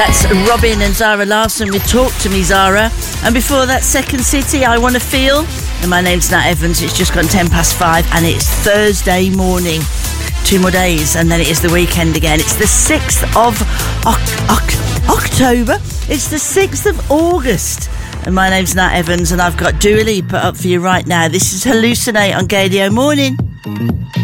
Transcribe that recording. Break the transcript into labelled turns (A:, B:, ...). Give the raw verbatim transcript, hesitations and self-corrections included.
A: That's Robin and Zara Larsson with Talk to Me, Zara. And before that, Second City, I Want to Feel. And my name's Nat Evans. It's just gone ten past five and it's Thursday morning. Two more days and then it is the weekend again. It's the sixth of Oc- Oc- October. It's the sixth of August. And my name's Nat Evans and I've got Dua Lipa up for you right now. This is Hallucinate on Gadio Morning.